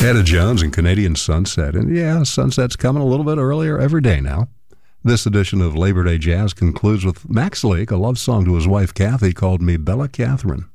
Etta Jones and Canadian Sunset. And yeah, sunset's coming a little bit earlier every day now. This edition of Labor Day Jazz concludes with Max Lake, a love song to his wife Kathy called Me Bella Catherine.